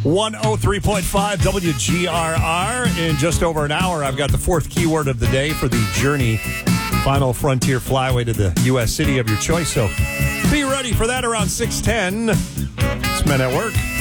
103.5 WGRR. In just over an hour, I've got the fourth keyword of the day for the Journey Final Frontier Flyway to the U.S. city of your choice. So be ready for that around 6:10. It's Men at Work.